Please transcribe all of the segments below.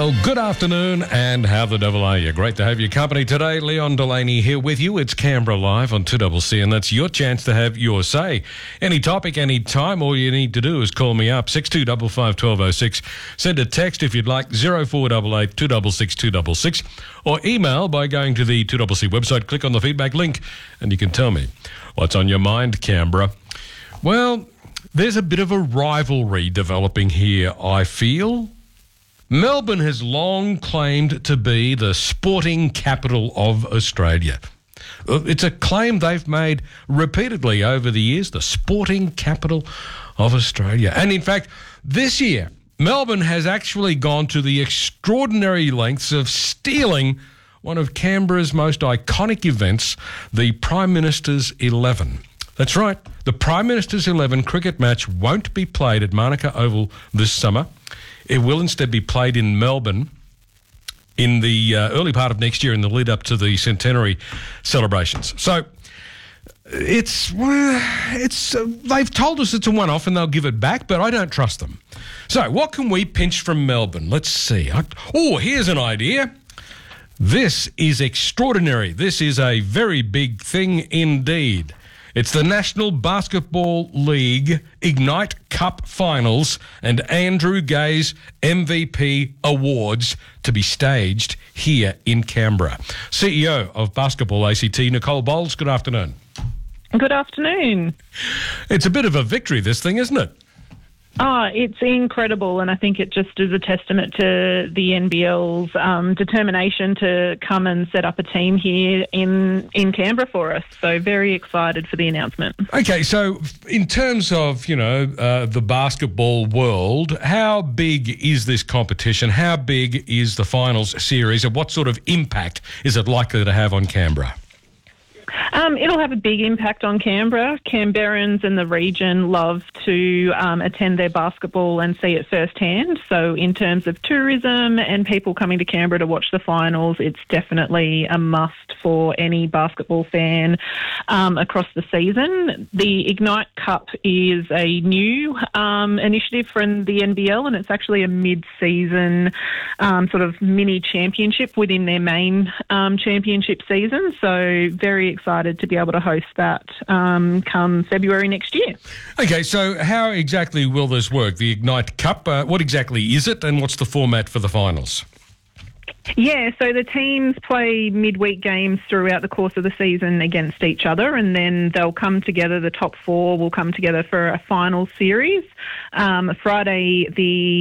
Well, good afternoon, and how the devil are you? Great to have your company today. Leon Delaney here with you. It's Canberra Live on 2CC, and that's your chance to have your say. Any topic, any time, all you need to do is call me up, 6255 1206. Send a text if you'd like, 0488 266 266, or email by going to the 2CC website, click on the feedback link, and you can tell me what's on your mind, Canberra. Well, there's a bit of a rivalry developing here, I feel. Melbourne has long claimed to be the sporting capital of Australia. It's a claim they've made repeatedly over the years, the sporting capital of Australia. And in fact, this year, Melbourne has actually gone to the extraordinary lengths of stealing one of Canberra's most iconic events, the Prime Minister's 11. That's right, the Prime Minister's 11 cricket match won't be played at Manuka Oval this summer. It will instead be played in Melbourne in the early part of next year in the lead up to the centenary celebrations. So they've told us it's a one-off and they'll give it back, but I don't trust them. So what can we pinch from Melbourne? Let's see. Here's an idea. This is extraordinary. This is a very big thing indeed. It's the National Basketball League Ignite Cup Finals and Andrew Gaze MVP Awards to be staged here in Canberra. CEO of Basketball ACT, Nicole Bowles, good afternoon. Good afternoon. It's a bit of a victory, this thing, isn't it? It's incredible, and I think it just is a testament to the NBL's determination to come and set up a team here in Canberra for us. So very excited for the announcement. Okay, so in terms of, the basketball world, how big is this competition? How big is the finals series, and what sort of impact is it likely to have on Canberra? It'll have a big impact on Canberra. Canberrans in the region love to attend their basketball and see it firsthand. So in terms of tourism and people coming to Canberra to watch the finals, it's definitely a must for any basketball fan across the season. The Ignite Cup is a new initiative from the NBL, and it's actually a mid-season sort of mini championship within their main championship season. So very excited to be able to host that come February next year. Okay, so how exactly will this work? The Ignite Cup, what exactly is it, and what's the format for the finals? Yeah, so the teams play midweek games throughout the course of the season against each other, and then they'll come together, the top four will come together for a final series. Friday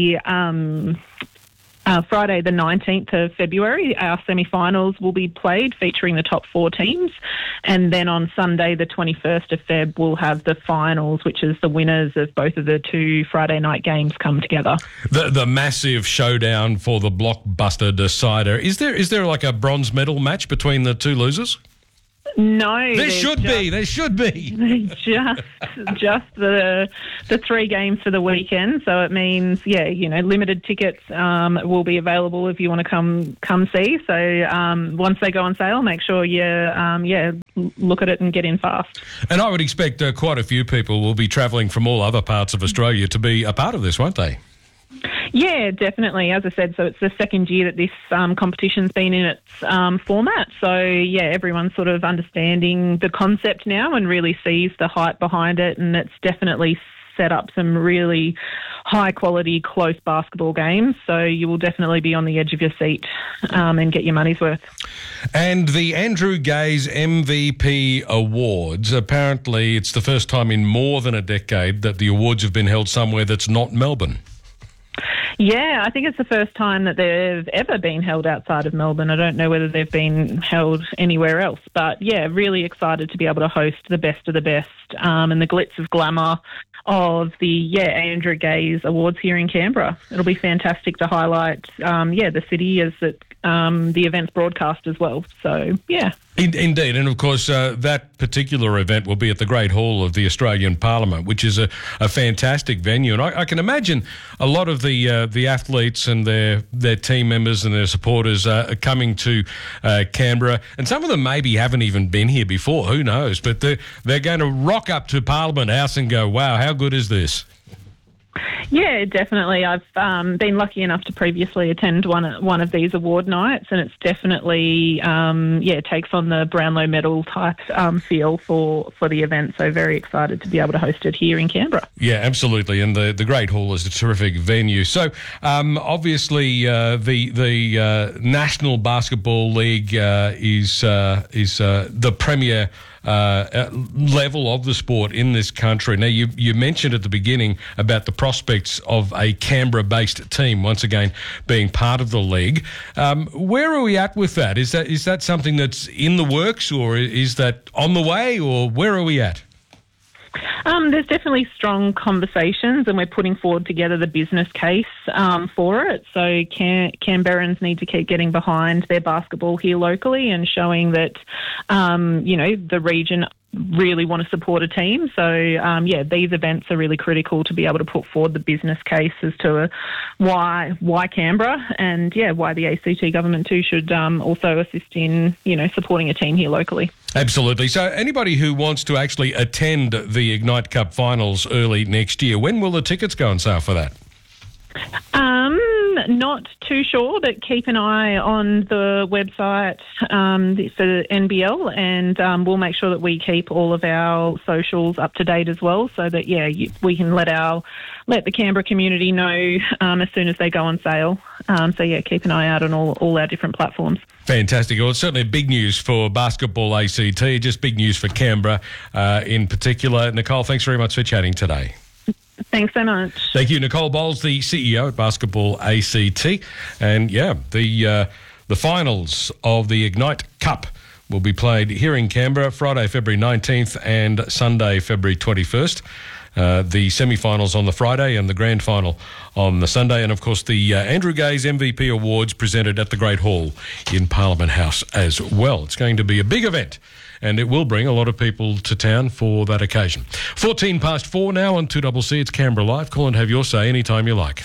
the 19th of February, our semi-finals will be played featuring the top four teams. And then on Sunday, the 21st of Feb, we'll have the finals, which is the winners of both of the two Friday night games come together. The massive showdown for the blockbuster decider. Is there like a bronze medal match between the two losers? No, there should be. Just the three games for the weekend. So it means, limited tickets will be available if you want to come see. So once they go on sale, make sure you look at it and get in fast. And I would expect quite a few people will be travelling from all other parts of Australia to be a part of this, won't they? Yeah, definitely. As I said, so it's the second year that this competition's been in its format. So, everyone's sort of understanding the concept now and really sees the hype behind it, and it's definitely set up some really high-quality, close basketball games. So you will definitely be on the edge of your seat and get your money's worth. And the Andrew Gaze MVP Awards, apparently it's the first time in more than a decade that the awards have been held somewhere that's not Melbourne. Yeah, I think it's the first time that they've ever been held outside of Melbourne. I don't know whether they've been held anywhere else. But, really excited to be able to host the best of the best and the glitz of glamour of the Andrew Gaze Awards here in Canberra. It'll be fantastic to highlight, the city as the event's broadcast as well. So, yeah. Indeed, and of course that particular event will be at the Great Hall of the Australian Parliament, which is a fantastic venue. And I can imagine a lot of the athletes and their team members and their supporters are coming to Canberra, and some of them maybe haven't even been here before, who knows, but they're going to rock up to Parliament House and go, wow, how good is this? Yeah, definitely. I've been lucky enough to previously attend one of these award nights, and it's definitely takes on the Brownlow medal type feel for the event. So very excited to be able to host it here in Canberra. Yeah, absolutely, and the Great Hall is a terrific venue. So obviously the National Basketball League is the premier level of the sport in this country. Now, you mentioned at the beginning about the prospects of a Canberra-based team once again being part of the league. Where are we at with that? Is that something that's in the works, or is that on the way, or where are we at? There's definitely strong conversations, and we're putting forward together the business case for it. So Canberrans need to keep getting behind their basketball here locally and showing that, the region really want to support a team. So, these events are really critical to be able to put forward the business case as to why Canberra and, why the ACT government too should also assist in, supporting a team here locally. Absolutely. So anybody who wants to actually attend the Ignite Cup finals early next year, when will the tickets go on sale for that? Not too sure, but keep an eye on the website for NBL, and we'll make sure that we keep all of our socials up to date as well, so that we can let the Canberra community know as soon as they go on sale. Keep an eye out on all our different platforms. Fantastic. Well, it's certainly big news for Basketball ACT, just big news for Canberra in particular. Nicole, thanks very much for chatting today. Thanks so much. Thank you. Nicole Bowles, the CEO at Basketball ACT. And the finals of the Ignite Cup will be played here in Canberra Friday, February 19th and Sunday, February 21st. The semi-finals on the Friday and the grand final on the Sunday. And, of course, the Andrew Gaze MVP Awards presented at the Great Hall in Parliament House as well. It's going to be a big event, and it will bring a lot of people to town for that occasion. 4 now on 2CC. It's Canberra Live. Call and have your say anytime you like.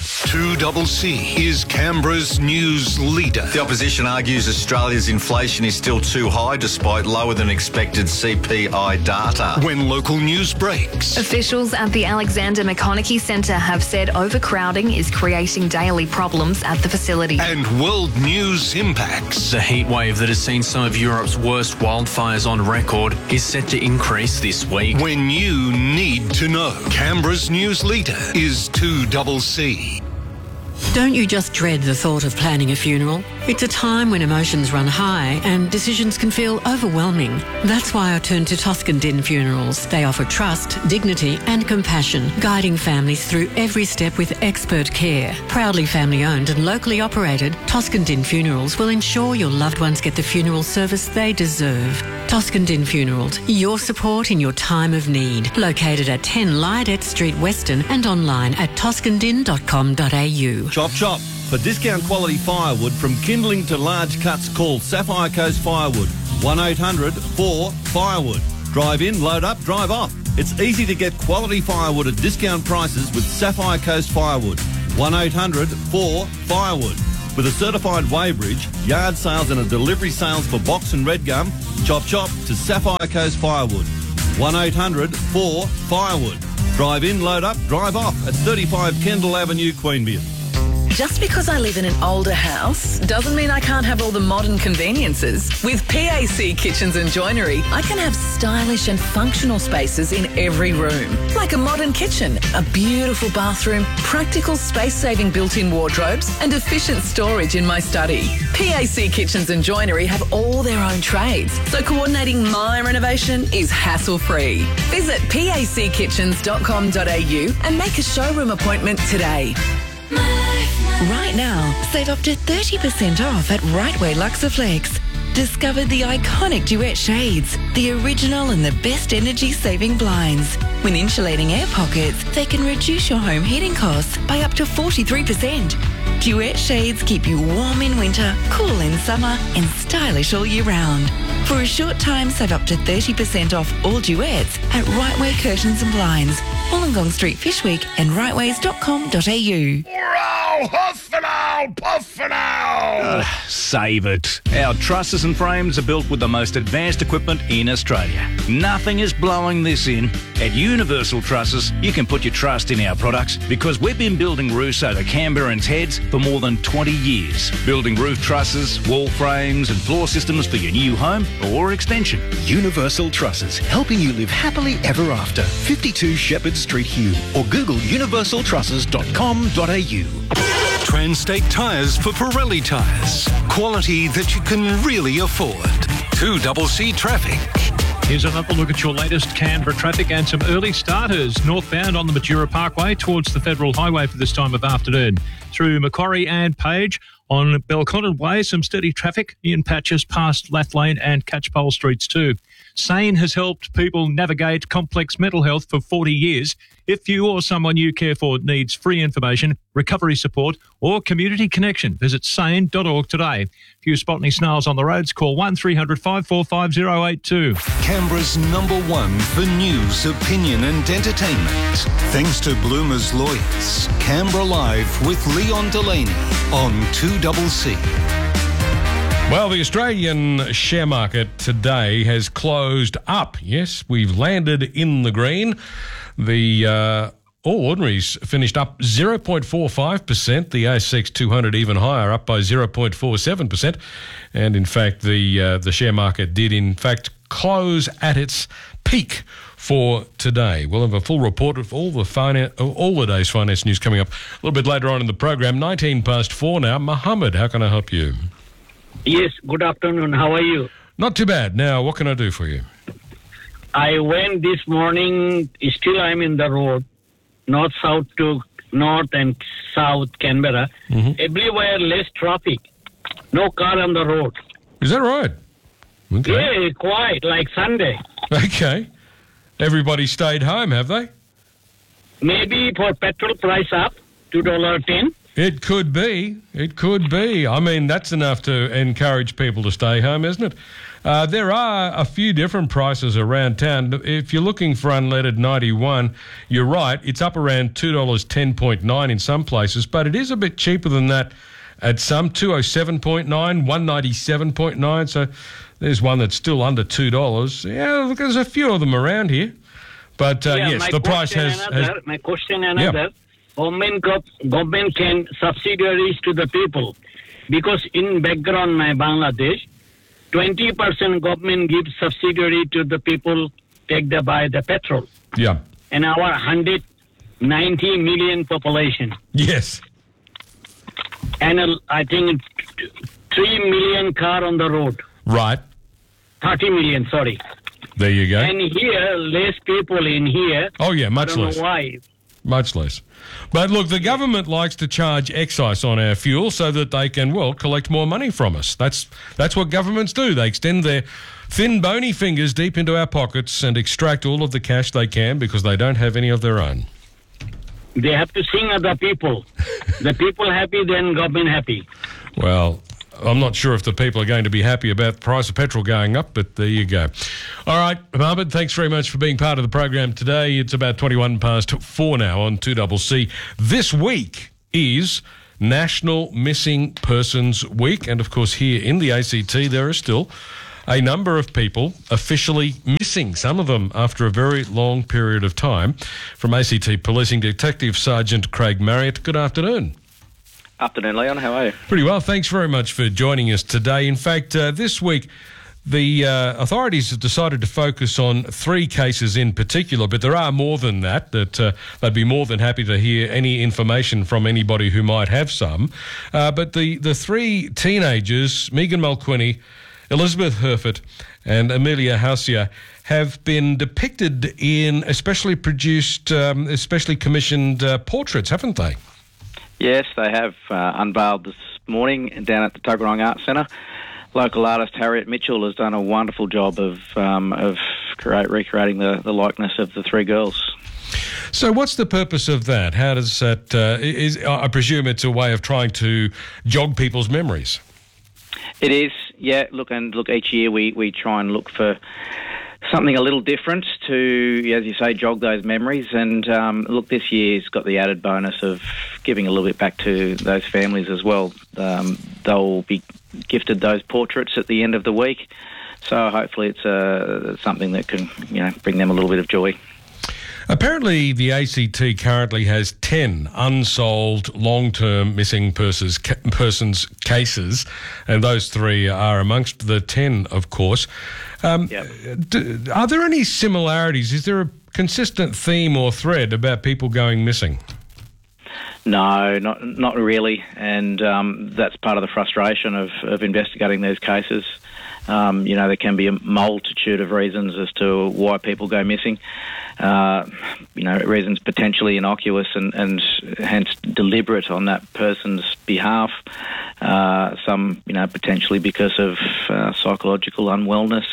2CC is Canberra's news leader. The opposition argues Australia's inflation is still too high despite lower than expected CPI data. When local news breaks. Officials at the Alexander McConaughey Centre have said overcrowding is creating daily problems at the facility. And world news impacts. The heatwave that has seen some of Europe's worst wildfires on record is set to increase this week. When you need to know. Canberra's news leader is 2CC. Don't you just dread the thought of planning a funeral? It's a time when emotions run high and decisions can feel overwhelming. That's why I turned to Toscan Din Funerals. They offer trust, dignity and compassion, guiding families through every step with expert care. Proudly family owned and locally operated, Toscan Din Funerals will ensure your loved ones get the funeral service they deserve. Toscan Din Funerals, your support in your time of need. Located at 10 Lydette Street, Weston, and online at toscandin.com.au. Chop chop. For discount quality firewood from kindling to large cuts, call Sapphire Coast Firewood. 1-800-4-FIREWOOD. Drive in, load up, drive off. It's easy to get quality firewood at discount prices with Sapphire Coast Firewood. 1-800-4-FIREWOOD. With a certified weighbridge, yard sales and a delivery sales for box and red gum, chop chop to Sapphire Coast Firewood. 1-800-4-FIREWOOD. Drive in, load up, drive off at 35 Kendall Avenue, Queanbeyan. Just because I live in an older house doesn't mean I can't have all the modern conveniences. With PAC Kitchens and Joinery, I can have stylish and functional spaces in every room. Like a modern kitchen, a beautiful bathroom, practical space-saving built-in wardrobes and efficient storage in my study. PAC Kitchens and Joinery have all their own trades, so coordinating my renovation is hassle-free. Visit packitchens.com.au and make a showroom appointment today. Right now, save up to 30% off at Rightway Luxaflex. Discover the iconic Duet shades, the original and the best energy-saving blinds. When insulating air pockets, they can reduce your home heating costs by up to 43%. Duet shades keep you warm in winter, cool in summer, and stylish all year round. For a short time, save up to 30% off all Duets at Rightway Curtains and Blinds, Wollongong Street, Fishwick, and rightways.com.au. Wow, huff and Puff for now! Save it. Our trusses and frames are built with the most advanced equipment in Australia. Nothing is blowing this in. At Universal Trusses, you can put your trust in our products because we've been building roofs over Canberrans' heads for more than 20 years. Building roof trusses, wall frames and floor systems for your new home or extension. Universal Trusses, helping you live happily ever after. 52 Shepherd Street, Hume, or Google universaltrusses.com.au. Trans-State Tyres for Pirelli tyres. Quality that you can really afford. 2CC Traffic. Here's another look at your latest Canberra traffic and some early starters. Northbound on the Matura Parkway towards the Federal Highway for this time of afternoon. Through Macquarie and Page. On Belconnen Way, some steady traffic in patches past Lath Lane and Catchpole Streets too. SANE has helped people navigate complex mental health for 40 years. If you or someone you care for needs free information, recovery support or community connection, visit sane.org today. If you spot any snails on the roads, call 1300 545 082. Canberra's #1 for news, opinion and entertainment. Thanks to Bloomer's Lawyers. Canberra Live with Leon Delaney on 2CC. Well, the Australian share market today has closed up. Yes, we've landed in the green. The All Ordinaries finished up 0.45%. The ASX 200 even higher, up by 0.47%. And in fact, the share market did in fact close at its peak for today. We'll have a full report of all the day's finance news coming up a little bit later on in the program. 4:19 now. Mohammed, how can I help you? Yes, good afternoon. How are you? Not too bad. Now, what can I do for you? I went this morning, still I'm in the road, north and south Canberra. Everywhere less traffic, no car on the road. Is that right? Okay. Yeah, quiet, like Sunday. Okay. Everybody stayed home, have they? Maybe for petrol price up, $2.10. It could be. It could be. I mean, that's enough to encourage people to stay home, isn't it? There are a few different prices around town. If you're looking for unleaded 91, you're right. It's up around $2.10.9 in some places, but it is a bit cheaper than that at some, $2.07.9, $1.97.9. So there's one that's still under $2. Yeah, look, there's a few of them around here. But yes, the price has... My question another. Government can subsidiaries to the people because in background my Bangladesh 20% government gives subsidiary to the people buy the petrol. Yeah. And our 190 million population. Yes. And I think 3 million car on the road. Right. 30 million, sorry. There you go. And here less people in here. Oh yeah, much less. I don't know why. Much less. But look, the government likes to charge excise on our fuel so that they can, well, collect more money from us. That's what governments do. They extend their thin, bony fingers deep into our pockets and extract all of the cash they can because they don't have any of their own. They have to sing at the people. The people happy, then government happy. Well, I'm not sure if the people are going to be happy about the price of petrol going up, but there you go. All right, Mohammed, thanks very much for being part of the program today. It's about 4:21 now on 2CC. This week is National Missing Persons Week, and of course here in the ACT there are still a number of people officially missing, some of them after a very long period of time. From ACT Policing Detective Sergeant Craig Marriott, good afternoon. Afternoon, Leon. How are you? Pretty well. Thanks very much for joining us today. In fact, this week, the authorities have decided to focus on 3 cases in particular, but there are more than that they'd be more than happy to hear any information from anybody who might have some. But the 3 teenagers, Megan Mulqueeney, Elizabeth Herford and Amelia Hausia, have been depicted in especially commissioned portraits, haven't they? Yes, they have unveiled this morning down at the Tuggeranong Arts Centre. Local artist Harriet Mitchell has done a wonderful job of recreating the likeness of the 3 girls. So what's the purpose of that? How does that... I presume it's a way of trying to jog people's memories. It is, yeah. Look, each year we try and look for something a little different to, as you say, jog those memories. And look, this year's got the added bonus of giving a little bit back to those families as well. They'll be gifted those portraits at the end of the week. So hopefully it's something that can, bring them a little bit of joy. Apparently, the ACT currently has 10 unsolved long-term missing persons cases, and those 3 are amongst the 10, of course. Are there any similarities? Is there a consistent theme or thread about people going missing? No, not really, and that's part of the frustration of investigating these cases. There can be a multitude of reasons as to why people go missing. Reasons potentially innocuous and hence deliberate on that person's behalf. Some, potentially because of psychological unwellness.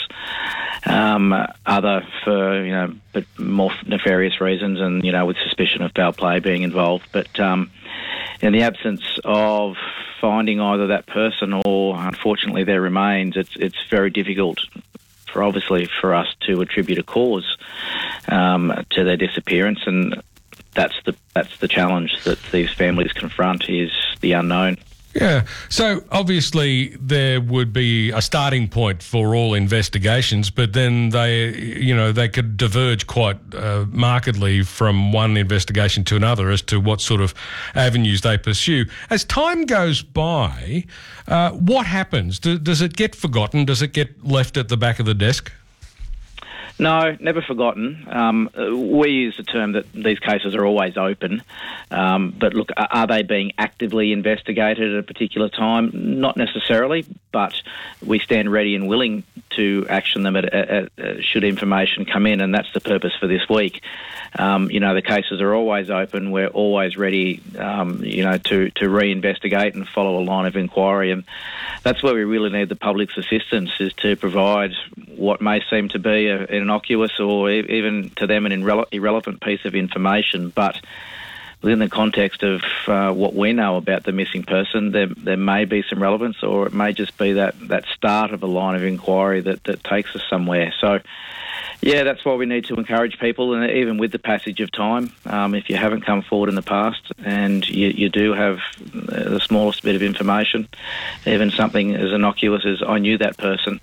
Other for, but more nefarious reasons and, with suspicion of foul play being involved. But in the absence of finding either that person or, unfortunately, their remains, it's very difficult for us to attribute a cause to their disappearance, and that's the challenge that these families confront, is the unknown. Yeah, so obviously there would be a starting point for all investigations, but then they could diverge quite markedly from one investigation to another as to what sort of avenues they pursue. As time goes by, what happens? Does it get forgotten? Does it get left at the back of the desk? No, never forgotten. We use the term that these cases are always open. But look, are they being actively investigated at a particular time? Not necessarily, but we stand ready and willing to action them should information come in, and that's the purpose for this week. The cases are always open. We're always ready, to reinvestigate and follow a line of inquiry. And that's where we really need the public's assistance, is to provide what may seem to be an innocuous or even to them an irrelevant piece of information, but within the context of what we know about the missing person, there may be some relevance, or it may just be that start of a line of inquiry that takes us somewhere. So, yeah, that's why we need to encourage people, and even with the passage of time, if you haven't come forward in the past and you do have the smallest bit of information, even something as innocuous as I knew that person,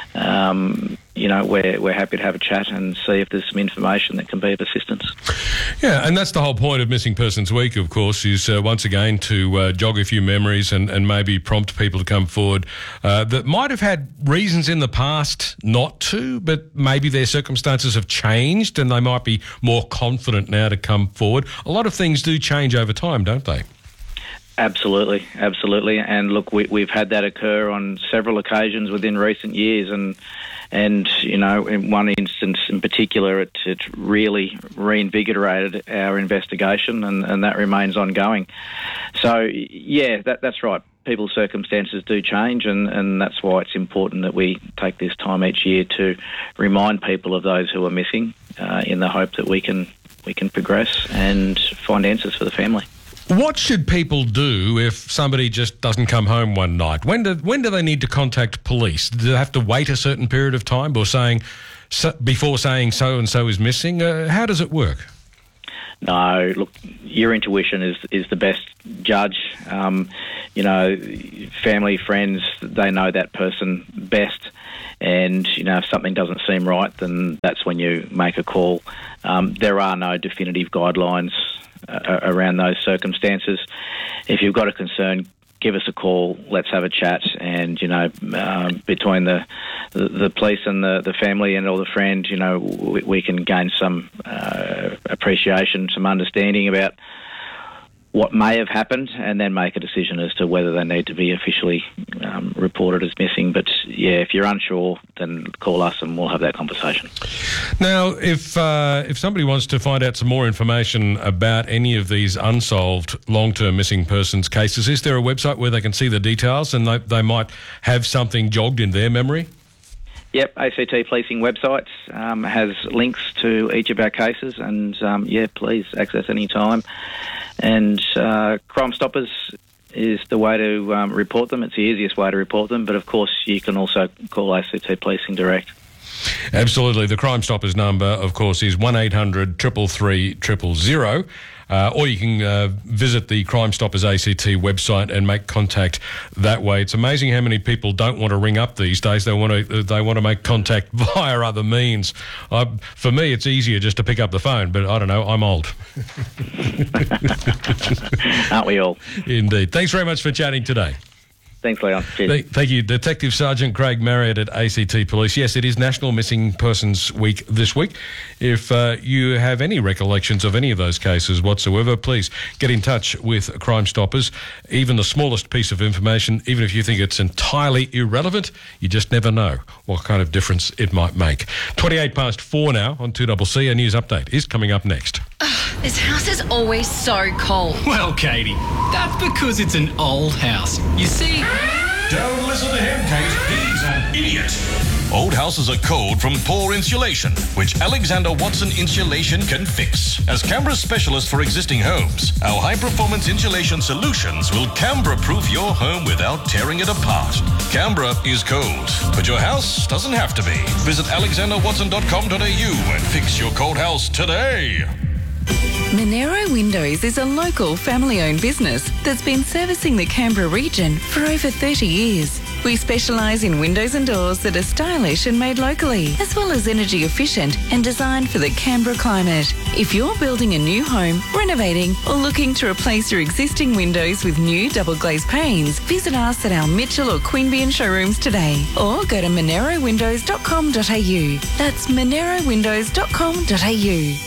we're happy to have a chat and see if there's some information that can be of assistance. Yeah, and that's the whole point of Missing Persons Week, of course, is once again to jog a few memories and maybe prompt people to come forward that might have had reasons in the past not to, but maybe their circumstances have changed and they might be more confident now to come forward. A lot of things do change over time, don't they? Absolutely. And look, we've had that occur on several occasions within recent years, and in one instance in particular, it really reinvigorated our investigation, and that remains ongoing. So, yeah, that's right. People's circumstances do change, and that's why it's important that we take this time each year to remind people of those who are missing, in the hope that we can progress and find answers for the family. What should people do if somebody just doesn't come home one night? When do they need to contact police? Do they have to wait a certain period of time before saying so-and-so is missing? How does it work? No, look, your intuition is the best judge. Family, friends, they know that person best. And, if something doesn't seem right, then that's when you make a call. There are no definitive guidelines around those circumstances. If you've got a concern, give us a call. Let's have a chat. And between the police and the family and or the friend, we can gain some appreciation, some understanding about what may have happened, and then make a decision as to whether they need to be officially reported as missing. But yeah, if you're unsure, then call us and we'll have that conversation. Now, if somebody wants to find out some more information about any of these unsolved long-term missing persons cases, is there a website where they can see the details and they might have something jogged in their memory? Yep, ACT Policing websites has links to each of our cases, and please access any time. And Crime Stoppers is the way to report them. It's the easiest way to report them, but of course you can also call ACT Policing direct. Absolutely. The Crime Stoppers number, of course, is 1800 333 000. Or you can visit the Crime Stoppers ACT website and make contact that way. It's amazing how many people don't want to ring up these days. They want to make contact via other means. For me, it's easier just to pick up the phone, but I don't know, I'm old. Aren't we all? Indeed. Thanks very much for chatting today. Thanks, Leon. Cheers. Thank you. Detective Sergeant Craig Marriott at ACT Police. Yes, it is National Missing Persons Week this week. If you have any recollections of any of those cases whatsoever, please get in touch with Crime Stoppers. Even the smallest piece of information, even if you think it's entirely irrelevant, you just never know what kind of difference it might make. 4 now on 2CC. A news update is coming up next. This house is always so cold. Well, Katie, that's because it's an old house. You see... Don't listen to him, Kate. He's an idiot. Old houses are cold from poor insulation, which Alexander Watson Insulation can fix. As Canberra's specialist for existing homes, our high-performance insulation solutions will Canberra-proof your home without tearing it apart. Canberra is cold, but your house doesn't have to be. Visit alexanderwatson.com.au and fix your cold house today. Monero Windows is a local family-owned business that's been servicing the Canberra region for over 30 years. We specialise in windows and doors that are stylish and made locally, as well as energy efficient and designed for the Canberra climate. If you're building a new home, renovating or looking to replace your existing windows with new double glazed panes, visit us at our Mitchell or Queanbeyan showrooms today or go to monerowindows.com.au. That's monerowindows.com.au.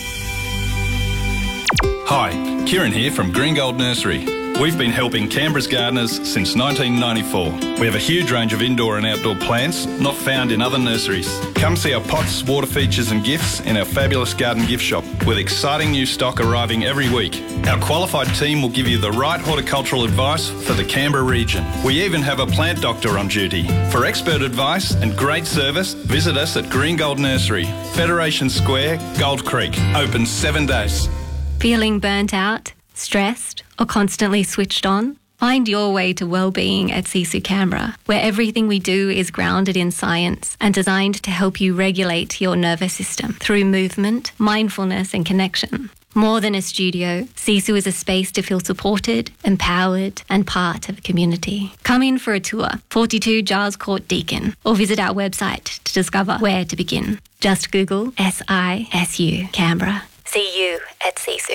Hi, Kieran here from Green Gold Nursery. We've been helping Canberra's gardeners since 1994. We have a huge range of indoor and outdoor plants not found in other nurseries. Come see our pots, water features and gifts in our fabulous garden gift shop with exciting new stock arriving every week. Our qualified team will give you the right horticultural advice for the Canberra region. We even have a plant doctor on duty. For expert advice and great service, visit us at Green Gold Nursery, Federation Square, Gold Creek. Open 7 days. Feeling burnt out, stressed, or constantly switched on? Find your way to well-being at Sisu Canberra, where everything we do is grounded in science and designed to help you regulate your nervous system through movement, mindfulness, and connection. More than a studio, Sisu is a space to feel supported, empowered, and part of a community. Come in for a tour, 42 Giles Court, Deakin, or visit our website to discover where to begin. Just Google SISU Canberra. See you at Sisu.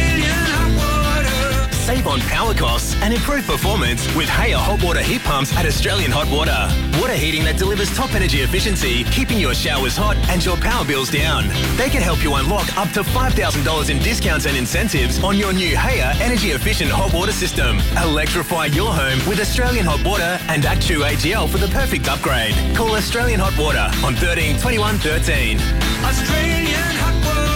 Save on power costs and improve performance with Haier hot water heat pumps at Australian Hot Water. Water heating that delivers top energy efficiency, keeping your showers hot and your power bills down. They can help you unlock up to $5,000 in discounts and incentives on your new Haier energy efficient hot water system. Electrify your home with Australian Hot Water and Actu AGL for the perfect upgrade. Call Australian Hot Water on 13 21 13. Australian Hot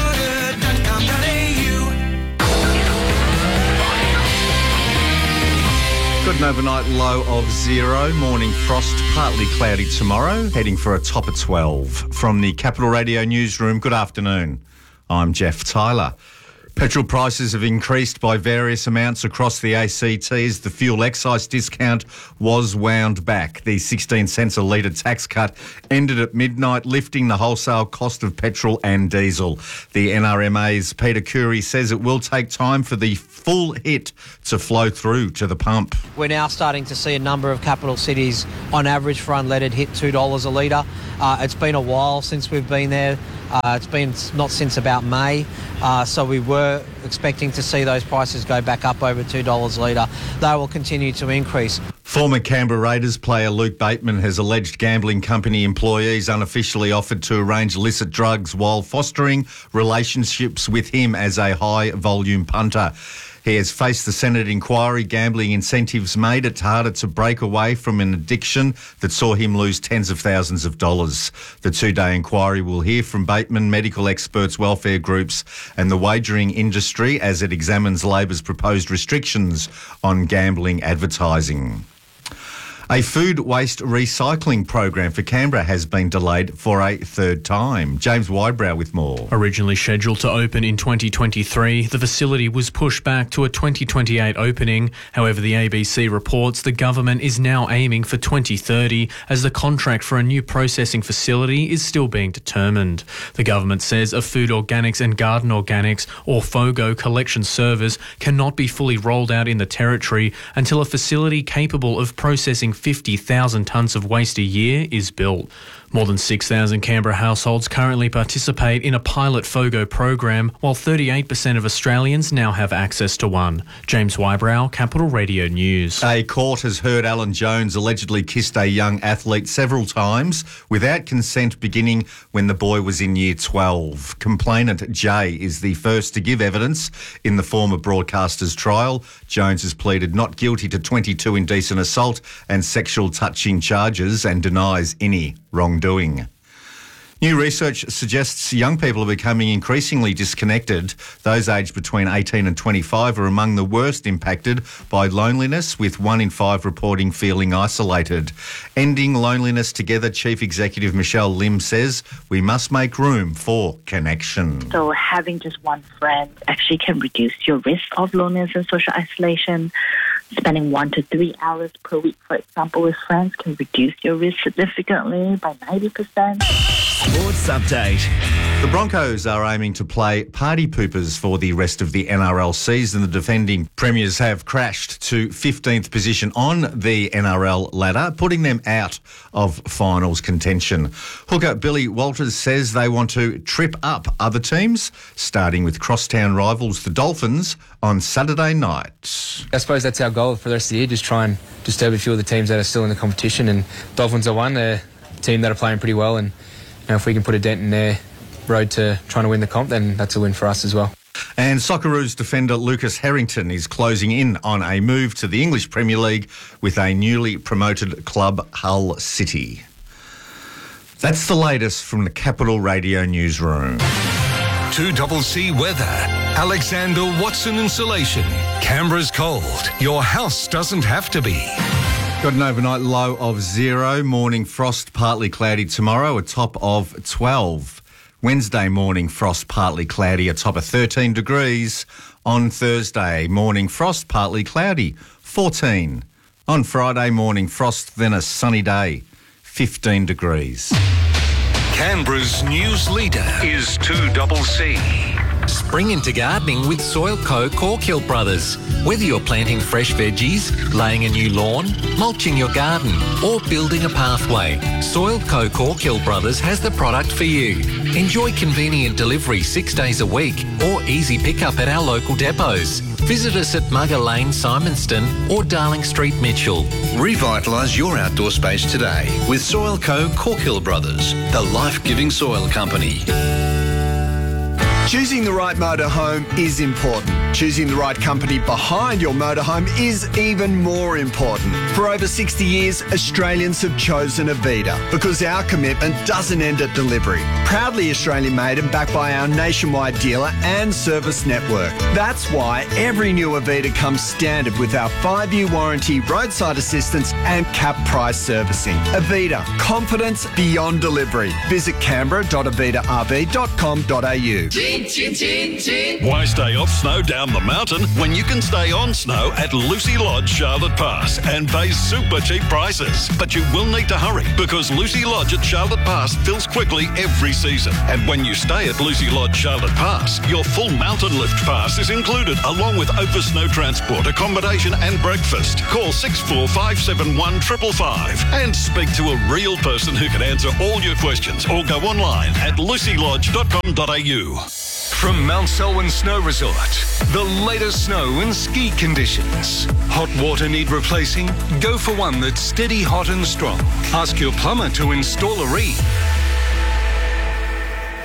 Got an overnight low of 0. Morning frost, partly cloudy tomorrow. Heading for a top of 12. From the Capital Radio newsroom, good afternoon. I'm Jeff Tyler. Petrol prices have increased by various amounts across the ACT as the fuel excise discount was wound back. The 16 cents a litre tax cut ended at midnight, lifting the wholesale cost of petrol and diesel. The NRMA's Peter Curry says it will take time for the full hit to flow through to the pump. We're now starting to see a number of capital cities on average for unleaded hit $2 a litre. It's been a while since we've been there. It's been not since about May, so we were expecting to see those prices go back up over $2 a litre. They will continue to increase. Former Canberra Raiders player Luke Bateman has alleged gambling company employees unofficially offered to arrange illicit drugs while fostering relationships with him as a high-volume punter. He has faced the Senate inquiry. Gambling incentives made it harder to break away from an addiction that saw him lose tens of thousands of dollars. The 2-day inquiry will hear from Bateman, medical experts, welfare groups and the wagering industry as it examines Labor's proposed restrictions on gambling advertising. A food waste recycling program for Canberra has been delayed for a third time. James Wybrow with more. Originally scheduled to open in 2023, the facility was pushed back to a 2028 opening. However, the ABC reports the government is now aiming for 2030 as the contract for a new processing facility is still being determined. The government says a food organics and garden organics or FOGO collection service cannot be fully rolled out in the territory until a facility capable of processing 50,000 tonnes of waste a year is built. More than 6,000 Canberra households currently participate in a pilot FOGO program, while 38% of Australians now have access to one. James Wybrow, Capital Radio News. A court has heard Alan Jones allegedly kissed a young athlete several times without consent, beginning when the boy was in year 12. Complainant Jay is the first to give evidence in the former broadcaster's trial. Jones has pleaded not guilty to 22 indecent assault and sexual touching charges and denies any wrongdoing. New research suggests young people are becoming increasingly disconnected. Those aged between 18 and 25 are among the worst impacted by loneliness, with 1 in 5 reporting feeling isolated. Ending loneliness together, Chief Executive Michelle Lim says we must make room for connection. So having just one friend actually can reduce your risk of loneliness and social isolation. Spending 1 to 3 hours per week, for example, with friends can reduce your risk significantly by 90%. Sports update. The Broncos are aiming to play party poopers for the rest of the NRL season. The defending premiers have crashed to 15th position on the NRL ladder, putting them out of finals contention. Hooker Billy Walters says they want to trip up other teams, starting with crosstown rivals the Dolphins on Saturday night. I suppose that's our goal for the rest of the year, just try and disturb a few of the teams that are still in the competition, and Dolphins are one. They're a team that are playing pretty well, and if we can put a dent in their road to trying to win the comp, then that's a win for us as well. And Socceroos defender Lucas Harrington is closing in on a move to the English Premier League with a newly promoted club, Hull City. That's the latest from the Capital Radio newsroom. 2CC weather. Alexander Watson Insulation. Canberra's cold. Your house doesn't have to be. Got an overnight low of 0. Morning frost, partly cloudy tomorrow, a top of 12. Wednesday morning frost, partly cloudy, a top of 13 degrees. On Thursday, morning frost, partly cloudy, 14. On Friday, morning frost, then a sunny day, 15 degrees. Canberra's news leader is 2CC. Spring into gardening with Soil Co. Corkhill Brothers. Whether you're planting fresh veggies, laying a new lawn, mulching your garden, or building a pathway, Soil Co. Corkhill Brothers has the product for you. Enjoy convenient delivery 6 days a week or easy pickup at our local depots. Visit us at Mugger Lane, Simonston or Darling Street, Mitchell. Revitalise your outdoor space today with Soil Co. Corkhill Brothers, the life-giving soil company. Choosing the right motorhome is important. Choosing the right company behind your motorhome is even more important. For over 60 years, Australians have chosen Avita because our commitment doesn't end at delivery. Proudly Australian made and backed by our nationwide dealer and service network. That's why every new Avita comes standard with our 5-year warranty, roadside assistance and cap price servicing. Avita, confidence beyond delivery. Visit canberra.avitarv.com.au. Why stay off snow down the mountain when you can stay on snow at Lucy Lodge, Charlotte Pass and pay super cheap prices? But you will need to hurry because Lucy Lodge at Charlotte Pass fills quickly every season. And when you stay at Lucy Lodge, Charlotte Pass, your full mountain lift pass is included along with Opus Snow Transport, accommodation and breakfast. Call 6457 555 and speak to a real person who can answer all your questions or go online at lucylodge.com.au. From Mount Selwyn Snow Resort, the latest snow and ski conditions. Hot water need replacing? Go for one that's steady, hot and strong. Ask your plumber to install a reed.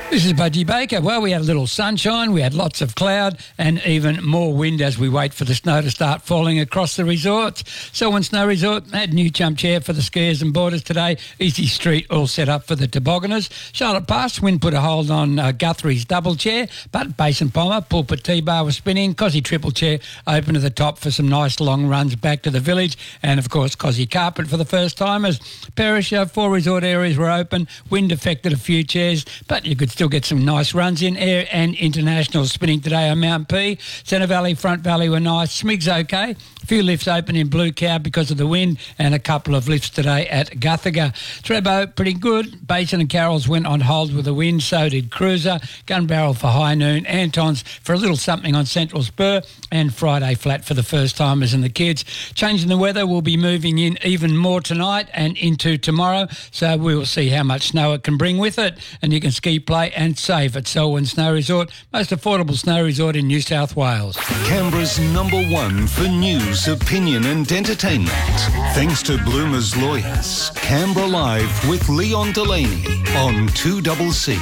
This is Budgie Baker. Well, we had a little sunshine, we had lots of cloud and even more wind as we wait for the snow to start falling across the resorts. Selwyn Snow Resort had new jump chair for the skiers and boarders today. Easy Street all set up for the tobogganers. Charlotte Pass, wind put a hold on Guthrie's double chair, but Basin Pommer, Pulpit T-bar was spinning. Cosy triple chair open to the top for some nice long runs back to the village. And, of course, Cosy Carpet for the first timers. Parish, 4 resort areas were open. Wind affected a few chairs, but you could still get some nice runs in. Air and International spinning today on Mount P. Centre Valley, Front Valley were nice. Smig's okay. A few lifts open in Blue Cow because of the wind and a couple of lifts today at Guthaga. Trebo, pretty good. Basin and Carroll's went on hold with the wind, so did Cruiser. Gun Barrel for high noon. Anton's for a little something on Central Spur, and Friday flat for the first timers and the kids. Changing the weather, will be moving in even more tonight and into tomorrow, so we will see how much snow it can bring with it. And you can ski, play and save at Selwyn Snow Resort, most affordable snow resort in New South Wales. Canberra's #1 for news, opinion and entertainment. Thanks to Bloomer's Lawyers. Canberra Live with Leon Delaney on 2CC.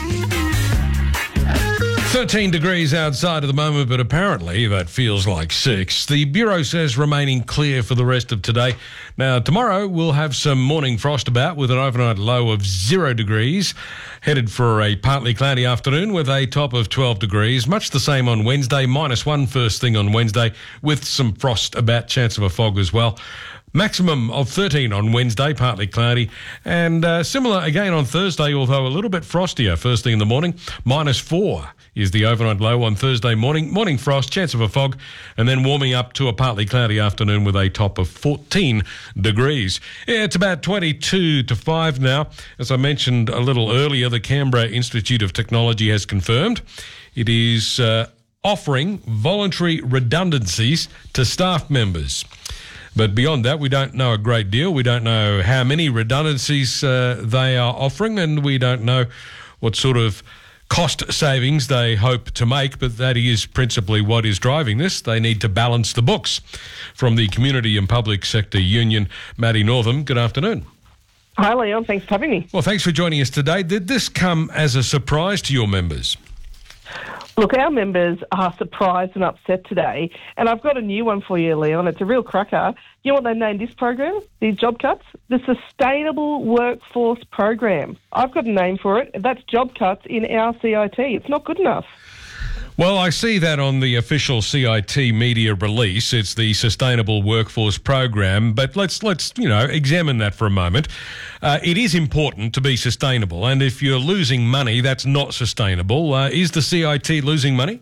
13 degrees outside at the moment, but apparently that feels like 6. The Bureau says remaining clear for the rest of today. Now, tomorrow we'll have some morning frost about with an overnight low of 0 degrees. Headed for a partly cloudy afternoon with a top of 12 degrees. Much the same on Wednesday, -1 first thing on Wednesday with some frost about, chance of a fog as well. Maximum of 13 on Wednesday, partly cloudy, and similar again on Thursday, although a little bit frostier first thing in the morning. -4 is the overnight low on Thursday morning. Morning frost, chance of a fog, and then warming up to a partly cloudy afternoon with a top of 14 degrees. Yeah, it's about 22 to 5 now. As I mentioned a little earlier, the Canberra Institute of Technology has confirmed it is offering voluntary redundancies to staff members. But beyond that, we don't know a great deal. We don't know how many redundancies they are offering, and we don't know what sort of cost savings they hope to make, but that is principally what is driving this. They need to balance the books. From the Community and Public Sector Union, Maddie Northam, good afternoon. Hi, Leon. Thanks for having me. Well, thanks for joining us today. Did this come as a surprise to your members? Look, our members are surprised and upset today, and I've got a new one for you, Leon. It's a real cracker. You know what they named this program, these job cuts? The Sustainable Workforce Program. I've got a name for it. That's job cuts in our CIT. It's not good enough. Well, I see that on the official CIT media release. It's the Sustainable Workforce Program, but let's examine that for a moment. It is important to be sustainable, and if you're losing money, that's not sustainable. Is the CIT losing money?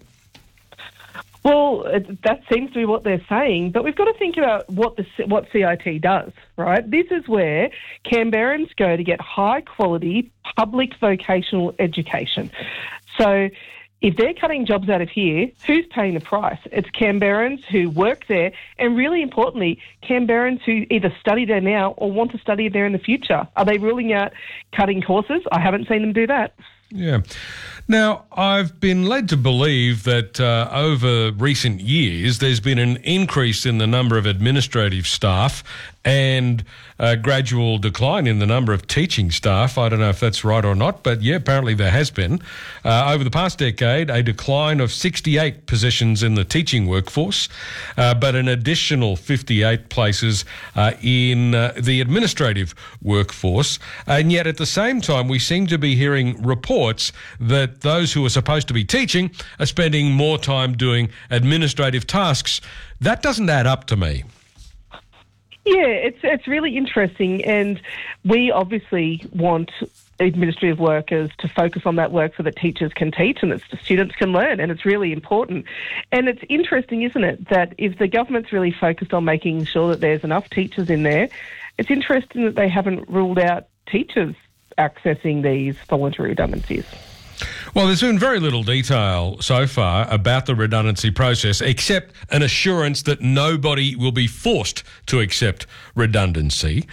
Well, that seems to be what they're saying, but we've got to think about what CIT does, right? This is where Canberrans go to get high-quality public vocational education. So if they're cutting jobs out of here, who's paying the price? It's Canberrans who work there, and really importantly, Canberrans who either study there now or want to study there in the future. Are they ruling out cutting courses? I haven't seen them do that. Yeah. Now, I've been led to believe that over recent years there's been an increase in the number of administrative staff and a gradual decline in the number of teaching staff. I don't know if that's right or not, but yeah, apparently there has been. Over the past decade, a decline of 68 positions in the teaching workforce, but an additional 58 places in the administrative workforce. And yet at the same time, we seem to be hearing reports that those who are supposed to be teaching are spending more time doing administrative tasks. That doesn't add up to me. Yeah, it's really interesting, and we obviously want administrative workers to focus on that work so that teachers can teach and that the students can learn, and it's really important. And it's interesting, isn't it, that if the government's really focused on making sure that there's enough teachers in there, it's interesting that they haven't ruled out teachers accessing these voluntary redundancies. Well, there's been very little detail so far about the redundancy process, except an assurance that nobody will be forced to accept redundancy.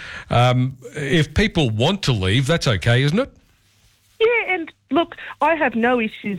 If people want to leave, that's okay, isn't it? Yeah, and look, I have no issues